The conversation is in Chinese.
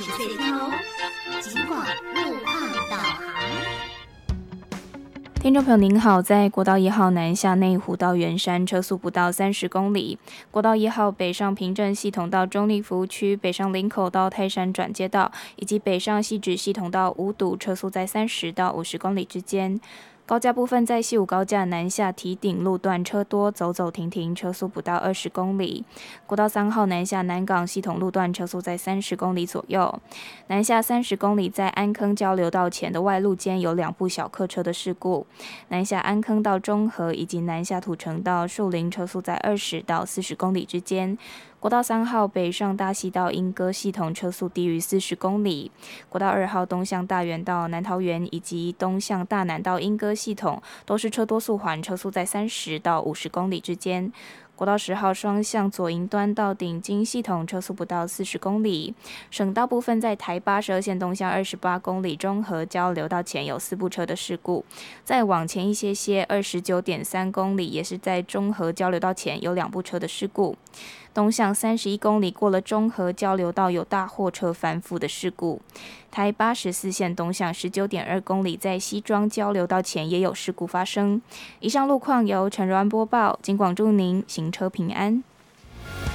处最挑，警广路况导航。 听众朋友您好，在国道1号南下内湖到圆山车速不到30公里，国道1号北上平镇系统到中立服务区，北上林口到泰山转接道，以及北上汐止系统到五堵，车速在30到50公里之间。高架部分在西武高架南下堤顶路段车多，走走停停，车速不到20公里。国道3号南下南港系统路段车速在30公里左右。南下30公里，在安坑交流道前的外路间有2部小客车的事故。南下安坑到中和以及南下土城到树林，车速在20到40公里之间。国道3号北上大溪到莺歌系统车速低于40公里，国道2号东向大园到南桃园以及东向大南到莺歌系统都是车多速缓，车速在30到50公里之间。国道10号双向左营端到顶金系统车速不到40公里。省道部分在台82线东向28公里中和交流道前有4部车的事故，再往前一些29.3公里也是在中和交流道前有2部车的事故。东向31公里过了中和交流道有大货车翻覆的事故。台84线东向19.2公里在西庄交流道前也有事故发生。以上路况由陈柔安播报，警广祝您行车平安。